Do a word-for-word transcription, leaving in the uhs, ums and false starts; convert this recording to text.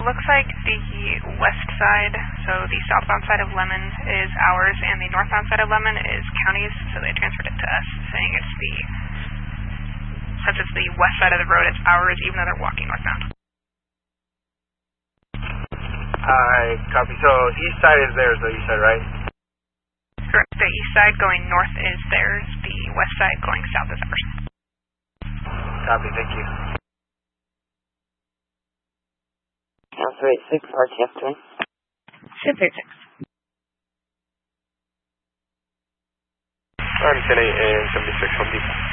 Looks like the west side, so the southbound side of Lemon is ours, and the northbound side of Lemon is county's, so they transferred it to us, saying it's the, since it's the west side of the road, it's ours, even though they're walking northbound. Alright, copy. So east side is theirs, though, you said, right? Correct. The east side going north is theirs, the west side going south is ours. Copy, thank you. Alpha eight six, R T F twin. Ship eight six. I'm ten eight and seventy-six, Home Depot.